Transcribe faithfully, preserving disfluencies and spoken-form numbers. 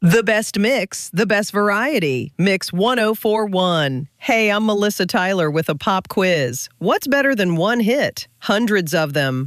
The best mix, the best variety. Mix one oh four point one. Hey, I'm Melissa Tyler with a pop quiz. What's better than one hit? Hundreds of them.